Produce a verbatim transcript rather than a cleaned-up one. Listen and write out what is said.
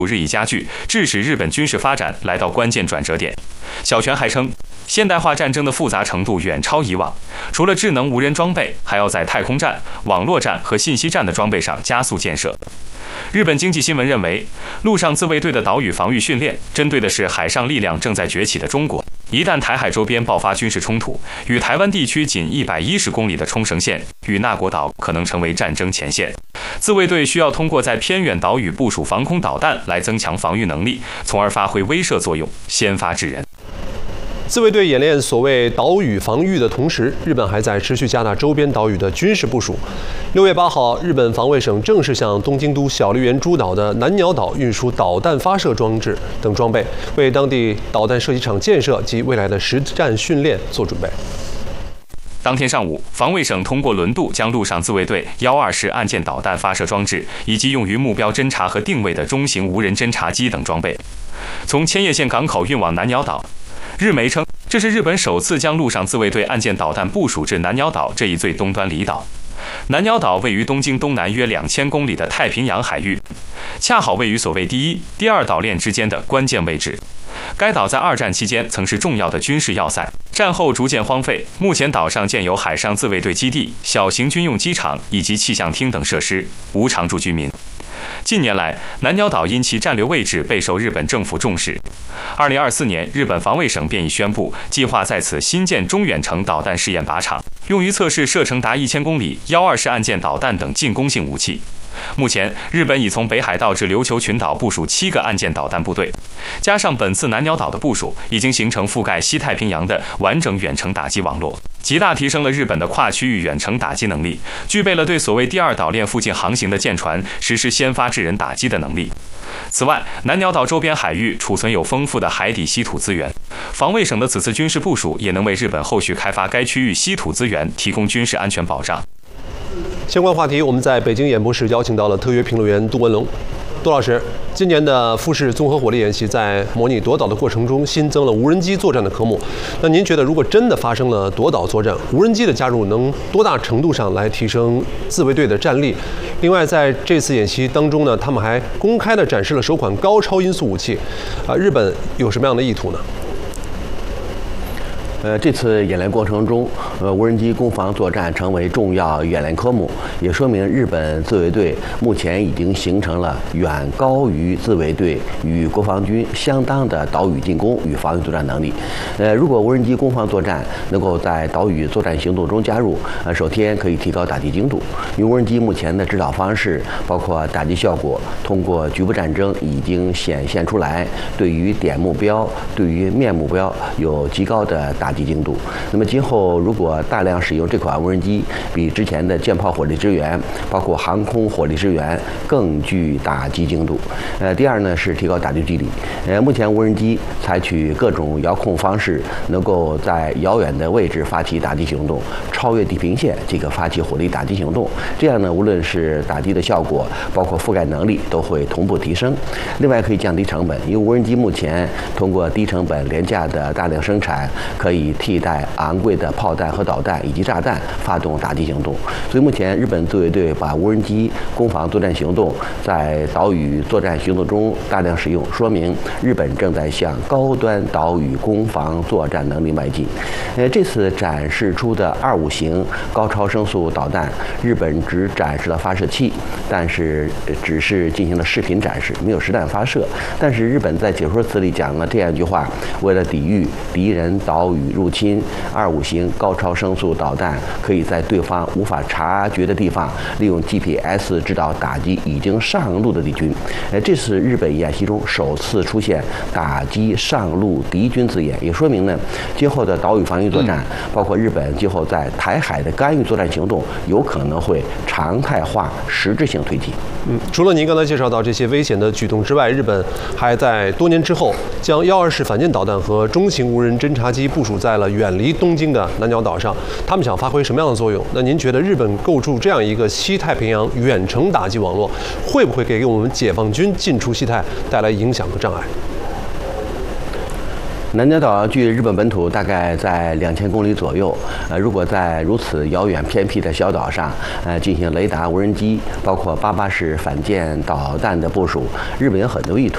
日益加剧，致使日本军事发展来到关键转折点。小泉还称，现代化战争的复杂程度远超以往，除了智能无人装备，还要在太空战、网络战和信息战的装备上加速建设。日本经济新闻认为，陆上自卫队的岛屿防御训练针对的是海上力量正在崛起的中国。一旦台海周边爆发军事冲突，与台湾地区仅一百一十公里的冲绳县与那国岛可能成为战争前线。自卫队需要通过在偏远岛屿部署防空导弹来增强防御能力，从而发挥威慑作用，先发制人。 自卫队演练所谓岛屿防御的同时，日本还在持续加大周边岛屿的军事部署。六月八号，日本防卫省正式向东京都小笠原诸岛的南鸟岛运输导弹发射装置等装备，为当地导弹射击场建设及未来的实战训练做准备。 当天上午，防卫省通过轮渡将陆上自卫队幺二式岸舰导弹发射装置以及用于目标侦察和定位的中型无人侦察机等装备，从千叶县港口运往南鸟岛。日媒称，这是日本首次将陆上自卫队岸舰导弹部署至南鸟岛这一最东端离岛。南鸟岛位于东京东南约两千公里的太平洋海域，恰好位于所谓第一、第二岛链之间的关键位置。该岛在二战期间曾是重要的军事要塞，战后逐渐荒废。目前岛上建有海上自卫队基地、小型军用机场以及气象厅等设施，无常住居民。近年来，南鸟岛因其战略位置备受日本政府重视。二零二四年，日本防卫省便已宣布，计划在此新建中远程导弹试验靶场，用于测试射程达一千公里幺二式岸舰导弹等进攻性武器。目前，日本已从北海道至琉球群岛部署七个岸舰导弹部队，加上本次南鸟岛的部署，已经形成覆盖西太平洋的完整远程打击网络，极大提升了日本的跨区域远程打击能力，具备了对所谓第二岛链附近航行的舰船实施先发制人打击的能力。此外，南鸟岛周边海域储存有丰富的海底稀土资源，防卫省的此次军事部署也能为日本后续开发该区域稀土资源提供军事安全保障。 相关话题，我们在北京演播室邀请到了特约评论员杜文龙。杜老师，今年的富士综合火力演习在模拟夺岛的过程中新增了无人机作战的科目。那您觉得，如果真的发生了夺岛作战，无人机的加入能多大程度上来提升自卫队的战力？另外，在这次演习当中呢，他们还公开的展示了首款高超音速武器。啊，日本有什么样的意图呢？ 呃，这次演练过程中，呃，无人机攻防作战成为重要演练科目，也说明日本自卫队目前已经形成了远高于自卫队与国防军相当的岛屿进攻与防御作战能力。呃，如果无人机攻防作战能够在岛屿作战行动中加入，呃，首先可以提高打击精度，因为无人机目前的指导方式，包括打击效果，通过局部战争已经显现出来，对于点目标、对于面目标有极高的打。打击精度。那么今后如果大量使用这款无人机，比之前的舰炮火力支援，包括航空火力支援更具打击精度。呃，第二呢是提高打击距离。呃，目前无人机采取各种遥控方式，能够在遥远的位置发起打击行动，超越地平线这个发起火力打击行动。这样呢，无论是打击的效果，包括覆盖能力，都会同步提升。另外可以降低成本，因为无人机目前通过低成本廉价的大量生产，可以以替代昂贵的炮弹和导弹以及炸弹发动打击行动。所以目前日本自卫队把无人机攻防作战行动在岛屿作战行动中大量使用，说明日本正在向高端岛屿攻防作战能力迈进。呃，这次展示出的二五型高超声速导弹，日本只展示了发射器，但是只是进行了视频展示，没有实弹发射。但是日本在解说词里讲了这样一句话：为了抵御敌人岛屿入侵，二五型高超声速导弹可以在对方无法察觉的地方，利用 G P S 指导打击已经上路的敌军。呃，这是日本演习中首次出现打击上路敌军字眼，也说明呢，今后的岛屿防御作战，包括日本今后在台海的干预作战行动，有可能会常态化、实质性推进。 嗯，除了您刚才介绍到这些危险的举动之外，日本还在多年之后将幺二式反舰导弹和中型无人侦察机部署在了远离东京的南鸟岛上。他们想发挥什么样的作用？那您觉得日本构筑这样一个西太平洋远程打击网络，会不会给我们解放军进出西太带来影响和障碍？ 南鸟岛距日本本土大概在两千公里左右。呃，如果在如此遥远偏僻的小岛上，呃，进行雷达、无人机，包括八八式反舰导弹的部署，日本有很多意图。